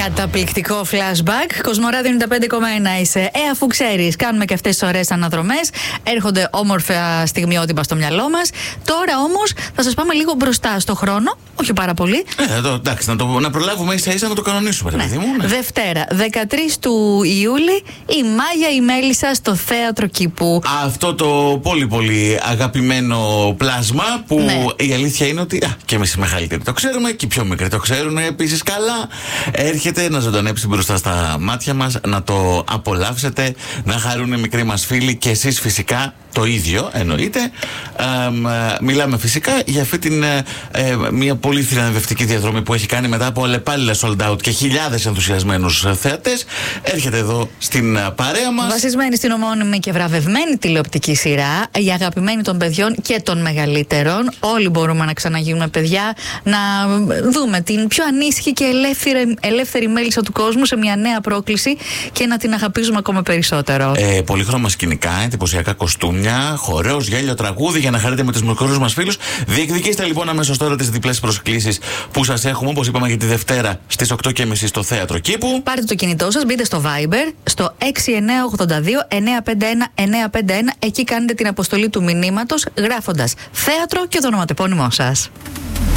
Καταπληκτικό flashback. Κοσμοράδιο 95,1 είσαι. Αφού ξέρεις, κάνουμε και αυτές τις ωραίες αναδρομές. Έρχονται όμορφα στιγμιότυπα στο μυαλό μας. Τώρα όμως θα σας πάμε λίγο μπροστά στο χρόνο. Όχι πάρα πολύ. Εντάξει, να προλάβουμε ίσα-ίσα να το κανονίσουμε, παιδί μου. Ναι. Δευτέρα, 13 του Ιούλη, η Μάγια η Μέλισσα στο Θέατρο Κήπου. Αυτό το πολύ πολύ αγαπημένο πλάσμα που η αλήθεια είναι ότι και εμείς οι μεγαλύτεροι το ξέρουμε και οι πιο μικροί το ξέρουν επίσης καλά. Έρχεται να ζωντανέψει μπροστά στα μάτια μας, να το απολαύσετε, να χαρούν οι μικροί μας φίλοι και εσείς φυσικά το ίδιο, εννοείται. Μιλάμε φυσικά για αυτή την μια πολύ θριαμβευτική διαδρομή που έχει κάνει μετά από αλλεπάλληλα sold out και χιλιάδες ενθουσιασμένους θεατές. Έρχεται εδώ στην παρέα μας. Βασισμένη στην ομώνυμη και βραβευμένη τηλεοπτική σειρά, η αγαπημένη των παιδιών και των μεγαλύτερων. Όλοι μπορούμε να ξαναγίνουμε παιδιά, να δούμε την πιο ανήσυχη και ελεύθερη μέλισσα του κόσμου σε μια νέα πρόκληση και να την αγαπήσουμε ακόμα περισσότερο. Πολύχρωμα σκηνικά, εντυπωσιακά κοστούμια, χορέος, γέλιο, τραγούδι για να χαρείτε με τους μικρούς μας φίλους. Διεκδικήστε λοιπόν αμέσως τώρα τις διπλές προσκλήσεις που σας έχουμε, όπως είπαμε, για τη Δευτέρα στις 8.30 στο Θέατρο Κήπου. Πάρτε το κινητό σας, μπείτε στο Viber, στο 6982-951-951. Εκεί κάνετε την αποστολή του μηνύματος γράφοντας θέατρο και το ονοματεπώνυμό σας.